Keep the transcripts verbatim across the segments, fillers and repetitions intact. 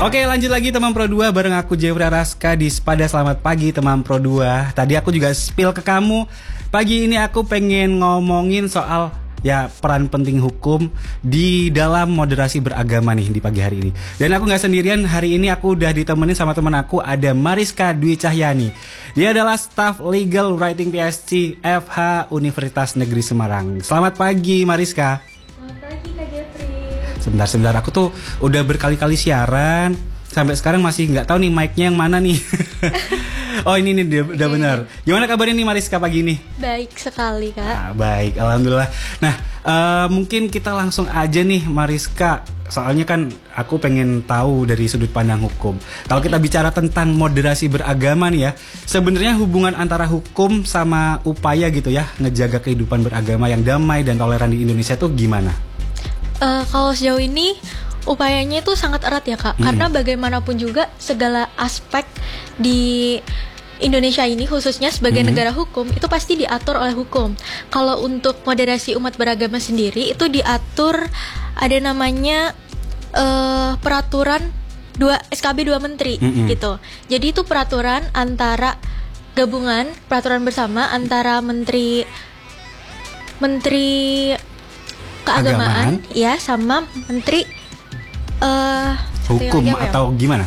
Oke, lanjut lagi teman Pro dua bareng aku Jeffrey Raska di Sepada. Selamat pagi teman Pro dua. Tadi aku juga spill ke kamu. Pagi ini aku pengen ngomongin soal ya peran penting hukum di dalam moderasi beragama nih di pagi hari ini. Dan aku gak sendirian, hari ini aku udah ditemenin sama teman aku, ada Mariska Dwi Cahyani. Dia adalah Staff Legal Writing P S C F H Universitas Negeri Semarang. Selamat pagi Mariska. Selamat pagi Kak Jeffrey. Sebentar-sebentar, aku tuh udah berkali-kali siaran, sampai sekarang masih nggak tahu nih mic-nya yang mana nih. Oh ini nih udah, udah benar. Gimana kabarnya nih Mariska pagi ini? Baik sekali Kak. Nah, baik, alhamdulillah. Nah uh, mungkin kita langsung aja nih Mariska. Soalnya kan aku pengen tahu dari sudut pandang hukum. Kalau kita bicara tentang moderasi beragama nih ya, sebenarnya hubungan antara hukum sama upaya gitu ya ngejaga kehidupan beragama yang damai dan toleran di Indonesia tuh gimana? Uh, kalau sejauh ini upayanya itu sangat erat ya Kak, mm-hmm. karena bagaimanapun juga segala aspek di Indonesia ini khususnya sebagai mm-hmm. negara hukum itu pasti diatur oleh hukum. Kalau untuk moderasi umat beragama sendiri itu diatur ada namanya uh, peraturan dua S K B dua menteri mm-hmm. gitu. Jadi itu peraturan antara gabungan peraturan bersama antara menteri menteri keagamaan Agamaan. ya sama menteri uh, hukum atau ya? Gimana?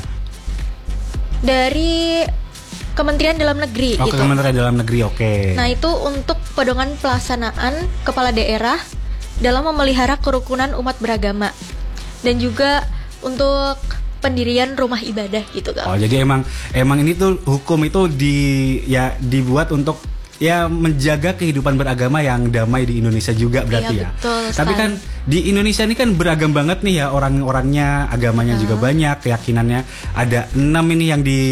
Dari Kementerian Dalam Negeri. Oh, gitu. Kementerian Dalam Negeri, oke. Okay. Nah itu untuk pedoman pelaksanaan kepala daerah dalam memelihara kerukunan umat beragama dan juga untuk pendirian rumah ibadah gitu kan. Oh jadi emang emang ini tuh hukum itu di ya dibuat untuk ya menjaga kehidupan beragama yang damai di Indonesia juga berarti iya, ya. Betul, Tapi kan di Indonesia ini kan beragam banget nih ya orang-orangnya, agamanya uh. juga banyak, keyakinannya ada enam ini yang di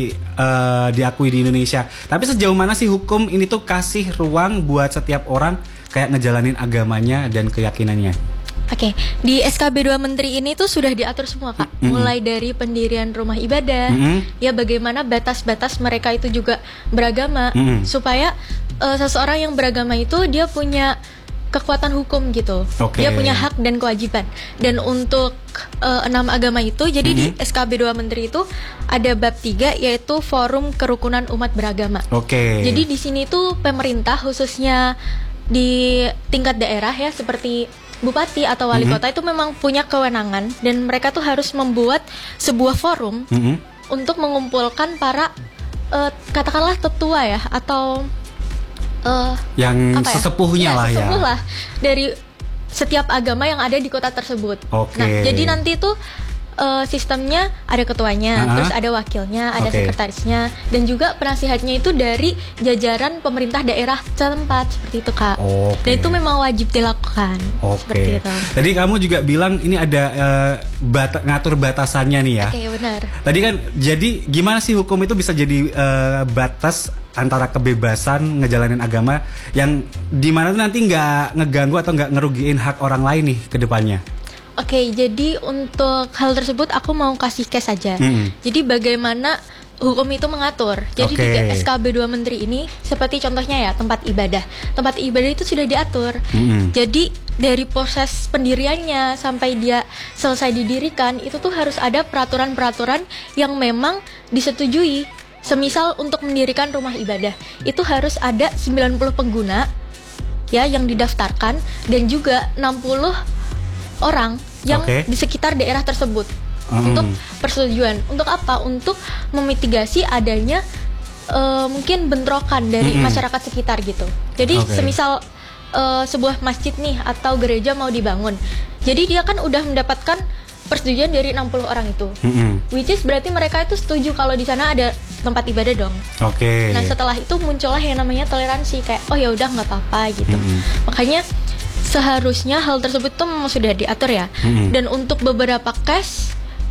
uh, diakui di Indonesia. Tapi sejauh mana sih hukum ini tuh kasih ruang buat setiap orang kayak ngejalanin agamanya dan keyakinannya? Oke, okay. Di S K B dua Menteri ini tuh sudah diatur semua Kak. Mm-hmm. Mulai dari pendirian rumah ibadah, mm-hmm. ya bagaimana batas-batas mereka itu juga beragama, mm-hmm. supaya uh, seseorang yang beragama itu dia punya kekuatan hukum gitu. Okay. Dia punya hak dan kewajiban. Dan untuk uh, enam agama itu, jadi mm-hmm. di S K B dua Menteri itu ada bab tiga yaitu Forum Kerukunan Umat Beragama. Oke. Okay. Jadi di sini tuh pemerintah khususnya di tingkat daerah ya seperti bupati atau wali mm-hmm. kota itu memang punya kewenangan dan mereka tuh harus membuat sebuah forum mm-hmm. untuk mengumpulkan para uh, katakanlah tetua ya atau uh, yang ya? sesepuhnya ya, lah sesepuh ya lah dari setiap agama yang ada di kota tersebut. Okay. Nah jadi nanti tuh Uh, sistemnya ada ketuanya, uh-huh. terus ada wakilnya, ada okay. sekretarisnya, dan juga penasihatnya itu dari jajaran pemerintah daerah setempat seperti itu Kak. Okay. Dan itu memang wajib dilakukan. Okay. Seperti itu. Tadi kamu juga bilang ini ada uh, bata- ngatur batasannya nih ya. Oke okay, benar. Tadi kan jadi gimana sih hukum itu bisa jadi uh, batas antara kebebasan ngejalanin agama yang dimana tuh nanti nggak ngeganggu atau nggak ngerugiin hak orang lain nih ke depannya? Oke, okay, jadi untuk hal tersebut aku mau kasih case aja. Hmm. Jadi bagaimana hukum itu mengatur. Jadi okay. di S K B dua Menteri ini seperti contohnya ya tempat ibadah. Tempat ibadah itu sudah diatur. Hmm. Jadi dari proses pendiriannya sampai dia selesai didirikan itu tuh harus ada peraturan-peraturan yang memang disetujui. Semisal untuk mendirikan rumah ibadah itu harus ada sembilan puluh pengguna ya yang didaftarkan dan juga enam puluh orang yang okay. di sekitar daerah tersebut mm. untuk persetujuan. Untuk apa? Untuk memitigasi adanya uh, mungkin bentrokan dari mm-hmm. masyarakat sekitar gitu. Jadi okay. semisal uh, sebuah masjid nih atau gereja mau dibangun, jadi dia kan udah mendapatkan persetujuan dari enam puluh orang itu, mm-hmm. which is berarti mereka itu setuju kalau di sana ada tempat ibadah dong. Oke. Okay. Nah setelah itu muncullah yang namanya toleransi kayak oh ya udah nggak apa-apa gitu. Mm-hmm. Makanya seharusnya hal tersebut tuh memang sudah diatur ya. Mm-hmm. Dan untuk beberapa case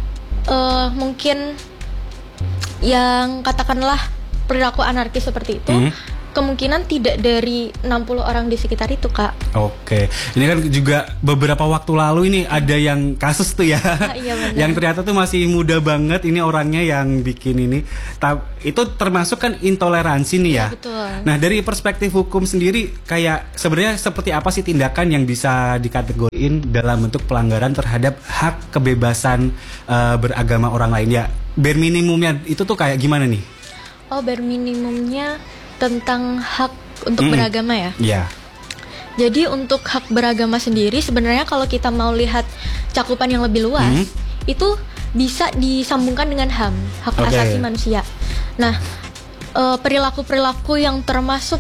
uh, mungkin yang katakanlah perilaku anarkis seperti itu, mm-hmm. kemungkinan tidak dari enam puluh orang di sekitar itu, Kak. Oke, ini kan juga beberapa waktu lalu ini ada yang kasus tuh ya, ah, iya yang ternyata tuh masih muda banget ini orangnya yang bikin ini. Ta- itu termasuk kan intoleransi nih ya. Iya, betul. Nah dari perspektif hukum sendiri, kayak sebenarnya seperti apa sih tindakan yang bisa dikategoriin dalam bentuk pelanggaran terhadap hak kebebasan uh, beragama orang lain ya? Bare minimumnya itu tuh kayak gimana nih? Oh, bare minimumnya tentang hak untuk Mm. beragama ya? Iya. Jadi untuk hak beragama sendiri sebenarnya kalau kita mau lihat cakupan yang lebih luas, Hmm. itu bisa disambungkan dengan H A M, hak Oke. asasi manusia. Nah, eh, perilaku-perilaku yang termasuk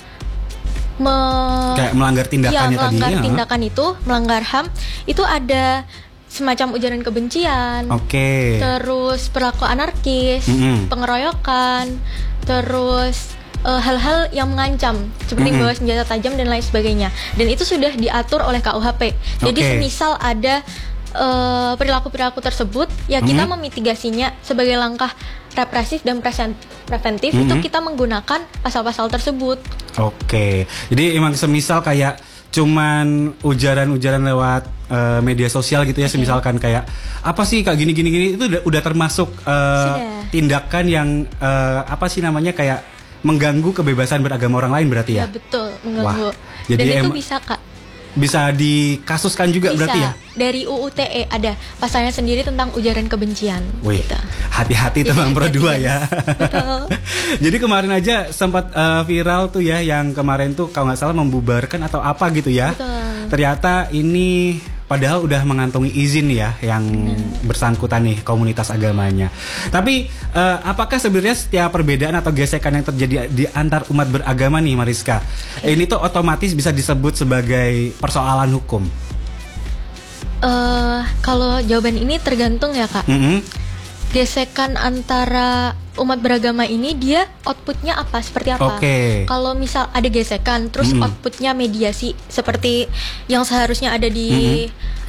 me- Kayak melanggar ya, tindakannya tadi. melanggar ya. tindakan itu, melanggar H A M, itu ada semacam ujaran kebencian, Oke. terus perilaku anarkis, Mm-mm. pengeroyokan, terus uh, hal-hal yang mengancam seperti Mm-mm. bawa senjata tajam dan lain sebagainya. Dan itu sudah diatur oleh K U H P. Jadi Oke. semisal ada uh, perilaku-perilaku tersebut, ya kita Mm-mm. memitigasinya sebagai langkah represif dan presen- preventif. Mm-mm. Itu kita menggunakan pasal-pasal tersebut. Oke, jadi emang semisal kayak cuman ujaran-ujaran lewat uh, media sosial gitu ya, Oke. semisalkan kayak apa sih kak gini gini gini itu udah, udah termasuk uh, Sudah. tindakan yang uh, apa sih namanya kayak mengganggu kebebasan beragama orang lain berarti Ya, ya? betul, mengganggu. Wah, jadi dan itu em- bisa, Kak. Bisa dikasuskan juga Bisa. berarti ya? Dari U U T E ada pasalnya sendiri tentang ujaran kebencian. Wih, Gitu. hati-hati teman Pro dua ya. Betul. Jadi kemarin aja sempat uh, viral tuh ya, yang kemarin tuh kalau nggak salah membubarkan atau apa gitu ya. Betul. Ternyata ini padahal udah mengantongi izin ya yang bersangkutan nih komunitas agamanya. Tapi uh, apakah sebenarnya setiap perbedaan atau gesekan yang terjadi di antar umat beragama nih Mariska, ini tuh otomatis bisa disebut sebagai persoalan hukum? Eh, kalau jawaban ini tergantung ya, Kak. Mm-mm. Gesekan antara umat beragama ini dia outputnya apa, seperti apa? Oke. Kalau misal ada gesekan, terus Mm-mm. outputnya mediasi seperti yang seharusnya ada di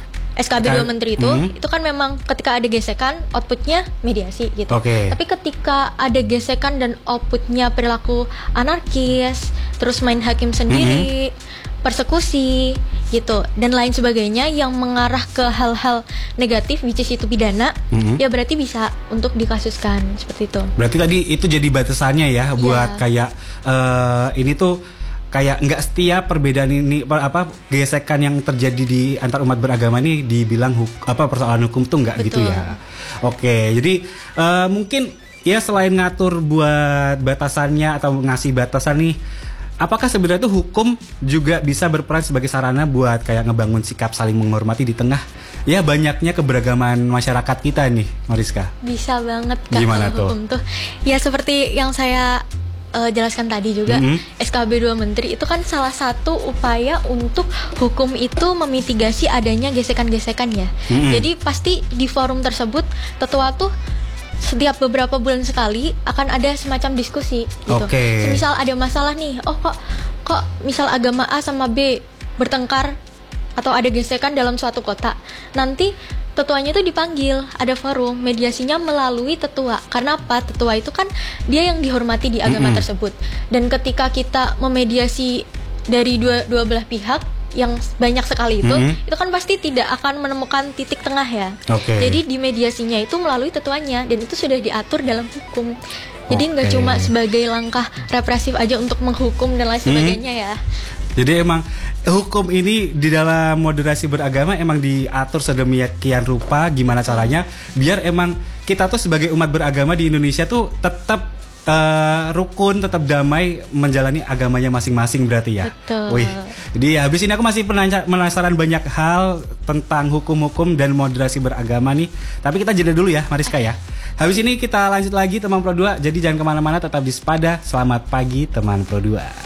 S K B dua Ka- Menteri itu, Mm-mm. itu kan memang ketika ada gesekan, outputnya mediasi gitu. Oke. Tapi ketika ada gesekan dan outputnya perilaku anarkis, terus main hakim sendiri, persekusi gitu dan lain sebagainya yang mengarah ke hal-hal negatif, which is itu pidana, Mhm. ya berarti bisa untuk dikasuskan seperti itu. Berarti tadi itu jadi batasannya ya buat kayak eh, ini tuh kayak nggak setiap perbedaan ini per- apa gesekan yang terjadi di antar umat beragama ini dibilang huk- apa persoalan hukum tuh nggak gitu Betul. ya. Oke, jadi eh, mungkin ya selain ngatur buat batasannya atau ngasih batasan nih, apakah sebenarnya tuh hukum juga bisa berperan sebagai sarana buat kayak ngebangun sikap saling menghormati di tengah ya banyaknya keberagaman masyarakat kita nih, Mariska? Bisa banget kan Gimana kalau hukum tuh. Ya seperti yang saya eh, jelaskan tadi juga, Mhm. S K B dua Menteri itu kan salah satu upaya untuk hukum itu memitigasi adanya gesekan-gesekan ya. Mhm. Jadi pasti di forum tersebut tetua tuh setiap beberapa bulan sekali akan ada semacam diskusi gitu. Oke. Semisal ada masalah nih, oh kok kok misal agama A sama B bertengkar atau ada gesekan dalam suatu kota. Nanti tetuanya itu dipanggil, ada forum, mediasinya melalui tetua. Karena apa? Tetua itu kan dia yang dihormati di agama Mm-mm. tersebut. Dan ketika kita memediasi dari dua dua belah pihak yang banyak sekali itu, Mm-mm. itu kan pasti tidak akan menemukan titik tengah ya. Oke. Jadi di mediasinya itu melalui tetuanya dan itu sudah diatur dalam hukum. Jadi nggak Oke. cuma sebagai langkah represif aja untuk menghukum dan lain sebagainya ya. Jadi emang hukum ini di dalam moderasi beragama emang diatur sedemikian rupa gimana caranya biar emang kita tuh sebagai umat beragama di Indonesia tuh tetap eh, rukun, tetap damai menjalani agamanya masing-masing berarti ya. Betul. Wih. Jadi ya, habis ini aku masih penanya- penasaran banyak hal tentang hukum-hukum dan moderasi beragama nih. Tapi kita jeda dulu ya, Mariska ya. Habis ini kita lanjut lagi teman Pro dua. Jadi jangan kemana-mana, tetap di Sepada. Selamat pagi teman Pro dua.